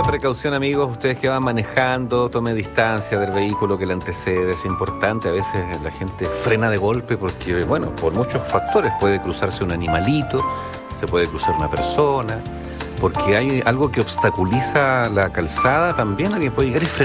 precaución, amigos. Ustedes que van manejando, tome distancia del vehículo que le antecede. Es importante. A veces la gente frena de golpe porque, bueno, por muchos factores. Puede cruzarse un animalito, se puede cruzar una persona, porque hay algo que obstaculiza la calzada también. Alguien puede llegar y frenar